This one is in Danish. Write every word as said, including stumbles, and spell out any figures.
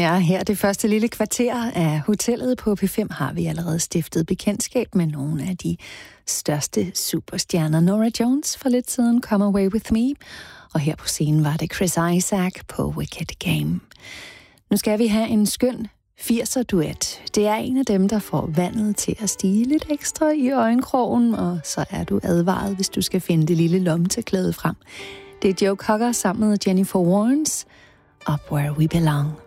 Ja, her det første lille kvarter af hotellet på P fem har vi allerede stiftet bekendtskab med nogle af de største superstjerner. Norah Jones for lidt siden, Come Away With Me, og her på scenen var det Chris Isaak på Wicked Game. Nu skal vi have en skøn firser-duet. Det er en af dem, der får vandet til at stige lidt ekstra i øjenkrogen, og så er du advaret, hvis du skal finde det lille lommetørklæde frem. Det er Joe Cocker sammen med Jennifer Warnes, Up Where We Belong.